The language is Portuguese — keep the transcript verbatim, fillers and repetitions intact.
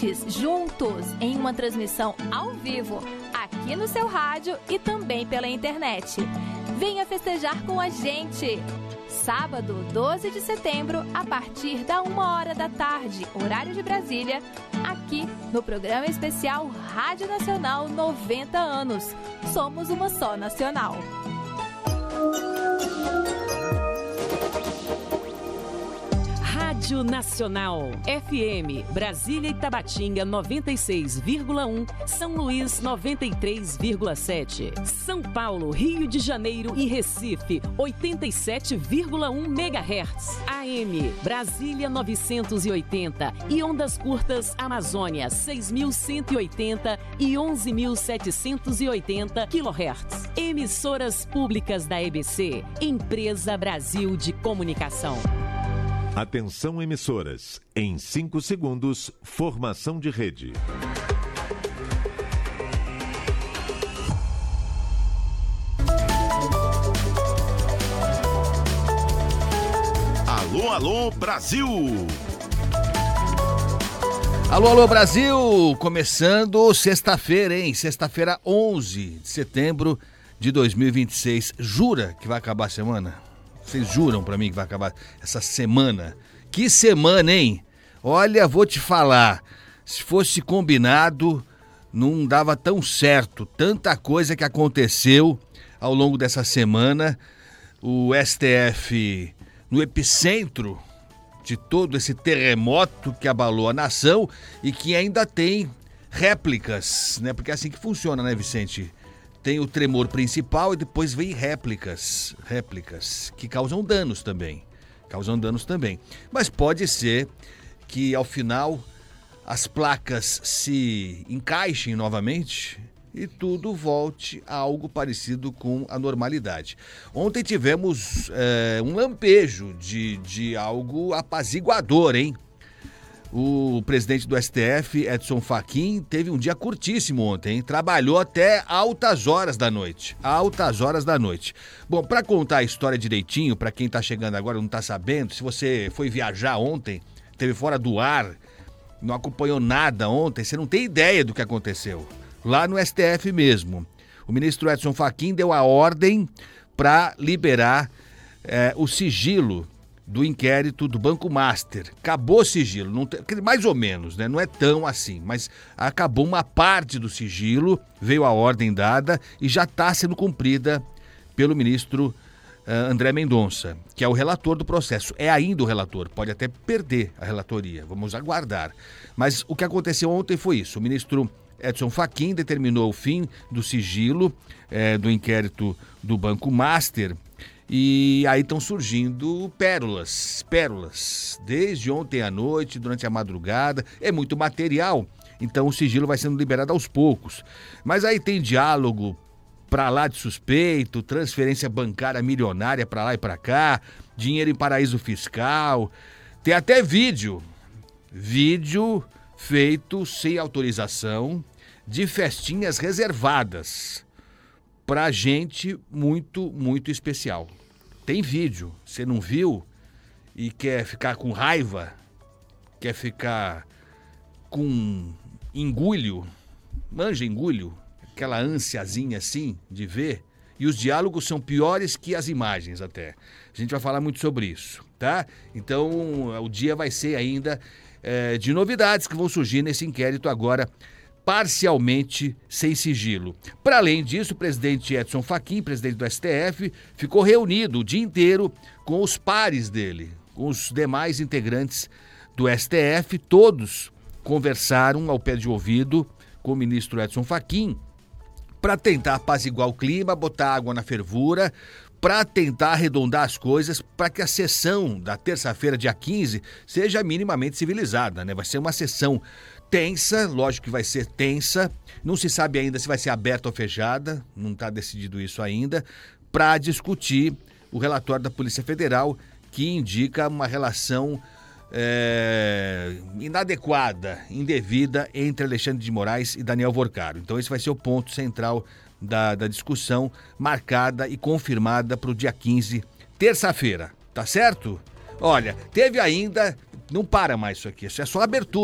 ouvintes juntos em uma transmissão ao vivo, aqui no seu rádio e também pela internet. Venha festejar com a gente! Sábado, doze de setembro, a partir da uma hora da tarde, horário de Brasília, aqui no programa especial Rádio Nacional noventa anos. Somos uma só nacional. Rádio Nacional, F M, Brasília e Tabatinga noventa e seis vírgula um, São Luís noventa e três vírgula sete, São Paulo, Rio de Janeiro e Recife oitenta e sete vírgula um megahertz, A M, Brasília novecentos e oitenta e ondas curtas Amazônia seis mil cento e oitenta e onze mil setecentos e oitenta quilohertz. Emissoras públicas da E B C, Empresa Brasil de Comunicação. Atenção emissoras, em cinco segundos, formação de rede. Alô, alô, Brasil! Alô, alô, Brasil! Começando sexta-feira, hein? Sexta-feira, onze de setembro de dois mil e vinte e seis. Jura que vai acabar a semana? Vocês juram pra mim que vai acabar essa semana? Que semana, hein? Olha, vou te falar. Se fosse combinado, não dava tão certo. Tanta coisa que aconteceu ao longo dessa semana. O S T F no epicentro de todo esse terremoto que abalou a nação e que ainda tem réplicas, né? Porque é assim que funciona, né, Vicente? Tem o tremor principal e depois vem réplicas, réplicas que causam danos também, causam danos também. Mas pode ser que ao final as placas se encaixem novamente e tudo volte a algo parecido com a normalidade. Ontem tivemos é, um lampejo de, de algo apaziguador, hein? O presidente do S T F, Edson Fachin, teve um dia curtíssimo ontem, hein? Trabalhou até altas horas da noite, altas horas da noite. Bom, para contar a história direitinho, para quem tá chegando agora e não tá sabendo, se você foi viajar ontem, teve fora do ar, não acompanhou nada ontem, você não tem ideia do que aconteceu. Lá no S T F mesmo, o ministro Edson Fachin deu a ordem para liberar é, o sigilo do inquérito do Banco Master. Acabou o sigilo, não tem, mais ou menos, né? Não é tão assim, mas acabou uma parte do sigilo, veio a ordem dada e já está sendo cumprida pelo ministro uh, André Mendonça, que é o relator do processo. É ainda o relator, pode até perder a relatoria, vamos aguardar. Mas o que aconteceu ontem foi isso, o ministro Edson Fachin determinou o fim do sigilo eh, do inquérito do Banco Master. E aí estão surgindo pérolas, pérolas, desde ontem à noite, durante a madrugada, é muito material, então o sigilo vai sendo liberado aos poucos. Mas aí tem diálogo para lá de suspeito, transferência bancária milionária para lá e para cá, dinheiro em paraíso fiscal, tem até vídeo, vídeo feito sem autorização de festinhas reservadas para gente muito, muito especial. Tem vídeo, você não viu e quer ficar com raiva, quer ficar com engulho, manja engulho, aquela ânsiazinha assim de ver, e os diálogos são piores que as imagens até. A gente vai falar muito sobre isso, tá? Então o dia vai ser ainda é, de novidades que vão surgir nesse inquérito agora, parcialmente sem sigilo. Para além disso, o presidente Edson Fachin, presidente do S T F, ficou reunido o dia inteiro com os pares dele, com os demais integrantes do S T F. Todos conversaram ao pé de ouvido com o ministro Edson Fachin para tentar apaziguar o clima, botar água na fervura, para tentar arredondar as coisas, para que a sessão da terça-feira, dia quinze, seja minimamente civilizada, né? Vai ser uma sessão tensa, lógico que vai ser tensa, não se sabe ainda se vai ser aberta ou fechada, não está decidido isso ainda, para discutir o relatório da Polícia Federal que indica uma relação é, inadequada, indevida entre Alexandre de Moraes e Daniel Vorcaro. Então esse vai ser o ponto central da, da discussão, marcada e confirmada para o dia quinze, terça-feira, tá certo? Olha, teve ainda, não para mais isso aqui, isso é só abertura.